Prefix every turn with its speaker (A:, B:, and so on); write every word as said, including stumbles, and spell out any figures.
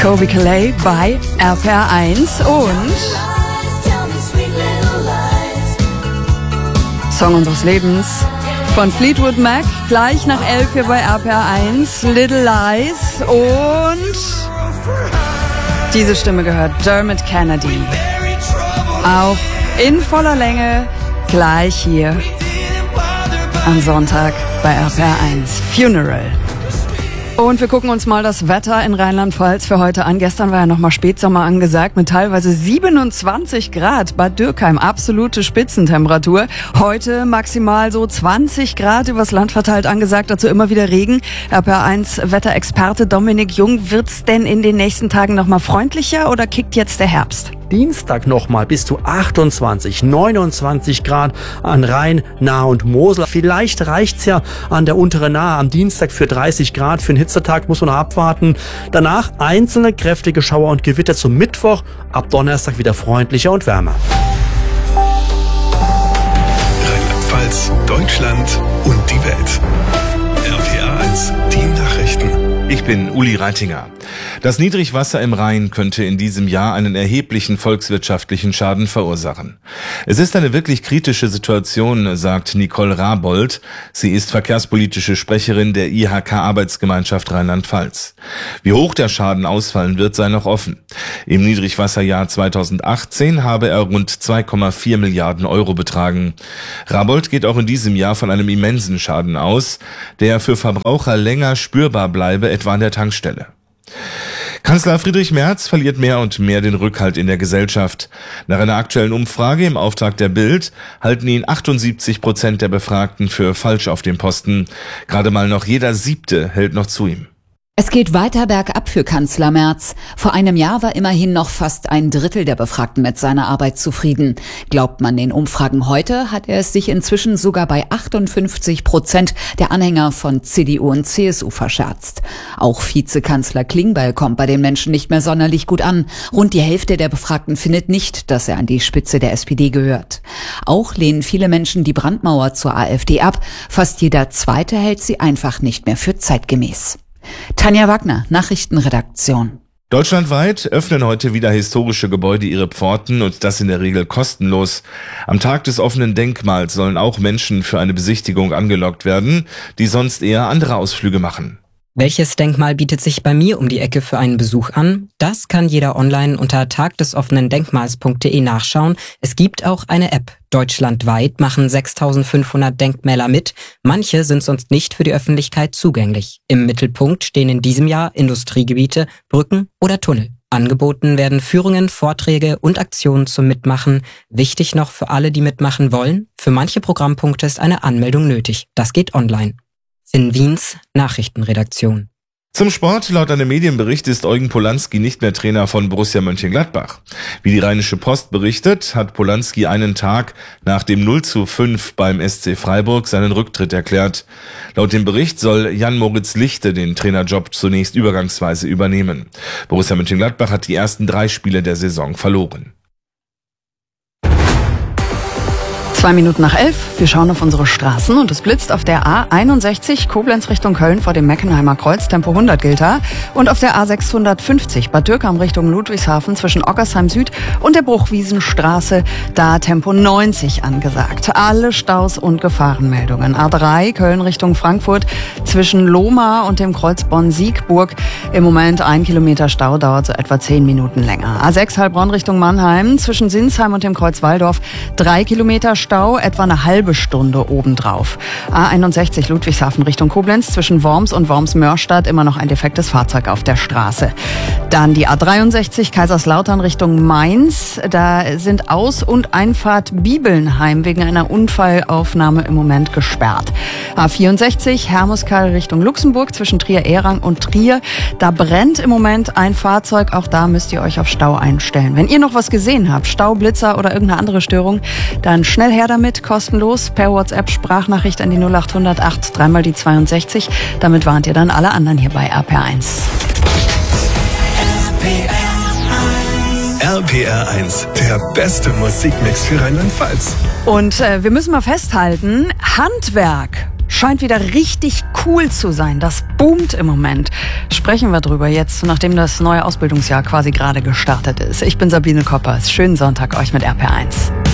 A: Colbie Caillat bei R P R eins und Song unseres Lebens von Fleetwood Mac, gleich nach elf hier bei R P R eins, Little Lies, und diese Stimme gehört Dermot Kennedy. Auch in voller Länge, gleich hier am Sonntag bei R P R eins, Funeral. Und wir gucken uns mal das Wetter in Rheinland-Pfalz für heute an. Gestern war ja nochmal Spätsommer angesagt mit teilweise siebenundzwanzig Grad. Bad Dürkheim, absolute Spitzentemperatur. Heute maximal so zwanzig Grad übers Land verteilt angesagt, dazu immer wieder Regen. R P R eins Wetterexperte Dominik Jung, wird's denn in den nächsten Tagen nochmal freundlicher oder kickt jetzt der Herbst?
B: Dienstag nochmal bis zu achtundzwanzig, neunundzwanzig Grad an Rhein, Nahe und Mosel. Vielleicht reicht's ja an der unteren Nahe am Dienstag für dreißig Grad. Für einen Hitzetag muss man noch abwarten. Danach einzelne kräftige Schauer und Gewitter zum Mittwoch. Ab Donnerstag wieder freundlicher und wärmer.
C: Rheinland-Pfalz, Deutschland und die Welt. R P R eins, die Nachrichten.
D: Ich bin Uli Reitinger. Das Niedrigwasser im Rhein könnte in diesem Jahr einen erheblichen volkswirtschaftlichen Schaden verursachen. Es ist eine wirklich kritische Situation, sagt Nicole Rabold. Sie ist verkehrspolitische Sprecherin der I H K-Arbeitsgemeinschaft Rheinland-Pfalz. Wie hoch der Schaden ausfallen wird, sei noch offen. Im Niedrigwasserjahr zweitausendachtzehn habe er rund zwei Komma vier Milliarden Euro betragen. Rabold geht auch in diesem Jahr von einem immensen Schaden aus, der für Verbraucher länger spürbar bleibe, etwa an der Tankstelle. Kanzler Friedrich Merz verliert mehr und mehr den Rückhalt in der Gesellschaft. Nach einer aktuellen Umfrage im Auftrag der Bild halten ihn achtundsiebzig Prozent der Befragten für falsch auf dem Posten. Gerade mal noch jeder Siebte hält noch zu ihm.
E: Es geht weiter bergab für Kanzler Merz. Vor einem Jahr war immerhin noch fast ein Drittel der Befragten mit seiner Arbeit zufrieden. Glaubt man den Umfragen heute, hat er es sich inzwischen sogar bei achtundfünfzig Prozent der Anhänger von C D U und C S U verscherzt. Auch Vizekanzler Klingbeil kommt bei den Menschen nicht mehr sonderlich gut an. Rund die Hälfte der Befragten findet nicht, dass er an die Spitze der S P D gehört. Auch lehnen viele Menschen die Brandmauer zur AfD ab. Fast jeder Zweite hält sie einfach nicht mehr für zeitgemäß. Tanja Wagner, Nachrichtenredaktion.
D: Deutschlandweit öffnen heute wieder historische Gebäude ihre Pforten und das in der Regel kostenlos. Am Tag des offenen Denkmals sollen auch Menschen für eine Besichtigung angelockt werden, die sonst eher andere Ausflüge machen.
F: Welches Denkmal bietet sich bei mir um die Ecke für einen Besuch an? Das kann jeder online unter tagdesoffenendenkmals punkt de nachschauen. Es gibt auch eine App. Deutschlandweit machen sechstausendfünfhundert Denkmäler mit. Manche sind sonst nicht für die Öffentlichkeit zugänglich. Im Mittelpunkt stehen in diesem Jahr Industriegebiete, Brücken oder Tunnel. Angeboten werden Führungen, Vorträge und Aktionen zum Mitmachen. Wichtig noch für alle, die mitmachen wollen: für manche Programmpunkte ist eine Anmeldung nötig. Das geht online. In Wiens Nachrichtenredaktion.
D: Zum Sport. Laut einem Medienbericht ist Eugen Polanski nicht mehr Trainer von Borussia Mönchengladbach. Wie die Rheinische Post berichtet, hat Polanski einen Tag nach dem null zu fünf beim S C Freiburg seinen Rücktritt erklärt. Laut dem Bericht soll Jan-Moritz Lichte den Trainerjob zunächst übergangsweise übernehmen. Borussia Mönchengladbach hat die ersten drei Spiele der Saison verloren.
A: Zwei Minuten nach elf, wir schauen auf unsere Straßen und es blitzt auf der A einundsechzig Koblenz Richtung Köln vor dem Meckenheimer Kreuz, Tempo hundert gilt da, und auf der A sechshundertfünfzig Bad Dürkheim Richtung Ludwigshafen zwischen Ockersheim Süd und der Bruchwiesenstraße, da Tempo neunzig angesagt. Alle Staus und Gefahrenmeldungen. A drei Köln Richtung Frankfurt zwischen Lohmar und dem Kreuz Bonn-Siegburg. Im Moment ein Kilometer Stau, dauert so etwa zehn Minuten länger. A sechs Heilbronn Richtung Mannheim zwischen Sinsheim und dem Kreuz Walldorf drei Kilometer Stau, etwa eine halbe Stunde obendrauf. A einundsechzig Ludwigshafen Richtung Koblenz zwischen Worms und Worms-Mörstadt immer noch ein defektes Fahrzeug auf der Straße. Dann die A dreiundsechzig Kaiserslautern Richtung Mainz. Da sind Aus- und Einfahrt Bibelnheim wegen einer Unfallaufnahme im Moment gesperrt. A vierundsechzig Hermuskarl Richtung Luxemburg zwischen Trier-Ehrang und Trier. Da brennt im Moment ein Fahrzeug. Auch da müsst ihr euch auf Stau einstellen. Wenn ihr noch was gesehen habt, Stau, Blitzer oder irgendeine andere Störung, dann schnell her damit, kostenlos, per WhatsApp Sprachnachricht an die null acht null null acht, dreimal die zweiundsechzig. Damit warnt ihr dann alle anderen hier bei R P R eins.
C: R P R eins, der beste Musikmix für Rheinland-Pfalz.
A: Und äh, wir müssen mal festhalten, Handwerk scheint wieder richtig cool zu sein, das boomt im Moment. Sprechen wir drüber jetzt, nachdem das neue Ausbildungsjahr quasi gerade gestartet ist. Ich bin Sabine Koppers. Schönen Sonntag euch mit R P R eins.